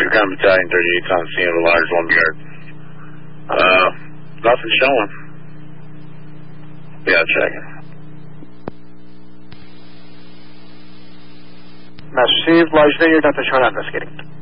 Ground Battalion 38's on scene of a large lumberyard. Nothing showing. Yeah, checking. Message received. Large vineyard, nothing showing, investigating.